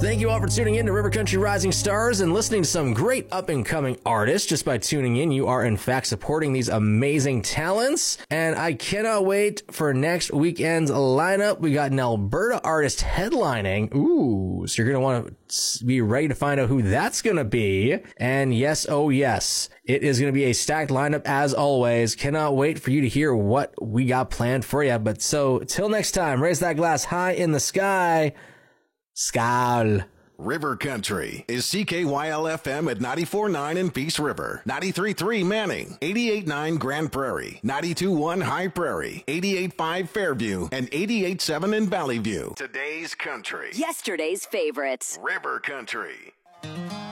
Thank you all for tuning in to River Country Rising Stars and listening to some great up-and-coming artists. Just by tuning in, you are in fact supporting these amazing talents. And I cannot wait for next weekend's lineup. We got an Alberta artist headlining. Ooh, so you're going to want to be ready to find out who that's going to be. And yes, oh yes, it is going to be a stacked lineup as always. Cannot wait for you to hear what we got planned for you. But so, till next time, raise that glass high in the sky. Skal. River Country is CKYL-FM at 94.9 in Peace River, 93.3 Manning, 88.9 Grand Prairie, 92.1 High Prairie, 88.5 Fairview, and 88.7 in Valley View. Today's country. Yesterday's favorites. River Country.